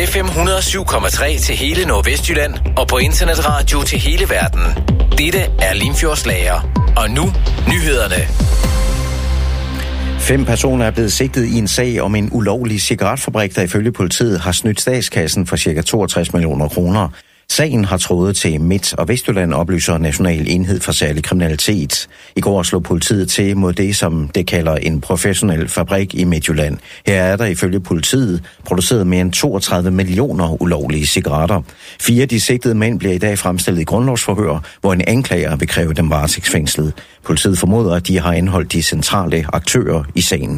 FM 107,3 til hele Nordvestjylland og på internetradio til hele verden. Dette er Limfjords Lager. Og nu nyhederne. 5 personer er blevet sigtet i en sag om en ulovlig cigaretfabrik, der ifølge politiet har snydt statskassen for ca. 62 millioner kroner. Sagen har trådet til Midt- og Vestjylland, oplyser National Enhed for Særlig Kriminalitet. I går slog politiet til mod det, som det kalder en professionel fabrik i Midtjylland. Her er der ifølge politiet produceret mere end 32 millioner ulovlige cigaretter. 4 af de sigtede mænd bliver i dag fremstillet i grundlovsforhør, hvor en anklager vil kræve dem varetægtsfængslet. Politiet formoder, at de har anholdt de centrale aktører i sagen.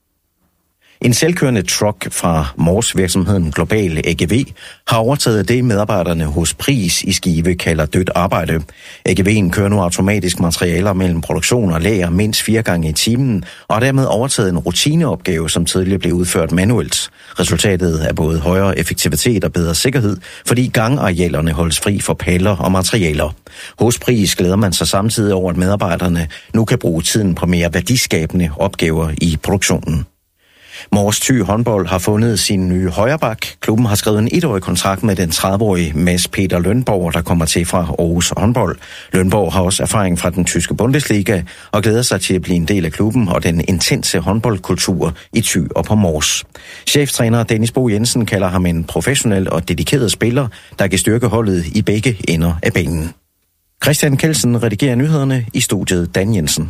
En selvkørende truck fra Mors-virksomheden Global AGV har overtaget det, medarbejderne hos Pris i Skive kalder dødt arbejde. AGV'en kører nu automatisk materialer mellem produktion og lager mindst 4 gange i timen, og har dermed overtaget en rutineopgave, som tidligere blev udført manuelt. Resultatet er både højere effektivitet og bedre sikkerhed, fordi gangarealerne holdes fri for paller og materialer. Hos Pris glæder man sig samtidig over, at medarbejderne nu kan bruge tiden på mere værdiskabende opgaver i produktionen. Mors Thy håndbold har fundet sin nye højreback. Klubben har skrevet en 1-årig kontrakt med den 30-årige Mads Peter Lønborg, der kommer til fra Aarhus håndbold. Lønborg har også erfaring fra den tyske Bundesliga og glæder sig til at blive en del af klubben og den intense håndboldkultur i Thy og på Mors. Cheftræner Dennis Bo Jensen kalder ham en professionel og dedikeret spiller, der kan styrke holdet i begge ender af banen. Christian Kelsen redigerer nyhederne, i studiet Dan Jensen.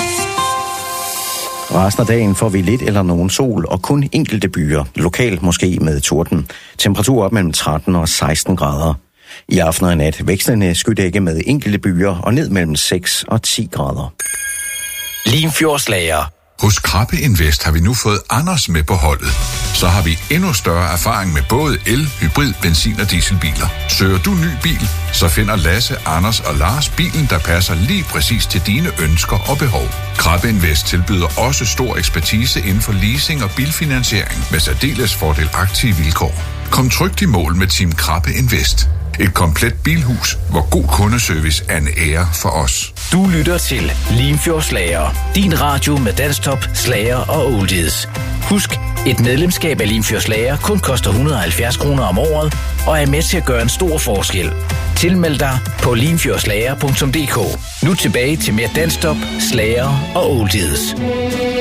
Resten af dagen får vi lidt eller nogen sol og kun enkelte byer, lokalt måske med torden. Temperatur op mellem 13 og 16 grader. I aften og i nat vekslende skydække med enkelte byer og ned mellem 6 og 10 grader. Limfjords Lager. Hos Krabbe Invest har vi nu fået Anders med på holdet. Så har vi endnu større erfaring med både el, hybrid, benzin- og dieselbiler. Søger du ny bil, så finder Lasse, Anders og Lars bilen, der passer lige præcis til dine ønsker og behov. Krabbe Invest tilbyder også stor ekspertise inden for leasing og bilfinansiering med særdeles fordelagtige vilkår. Kom trygt i mål med Team Krabbe Invest. Et komplet bilhus, hvor god kundeservice er en ære for os. Du lytter til Limfjords Lager. Din radio med danstop, slager og oldies. Husk, et medlemskab af Limfjords Lager kun koster 170 kroner om året og er med til at gøre en stor forskel. Tilmeld dig på limfjordslager.dk. Nu tilbage til mere danstop, slager og oldies.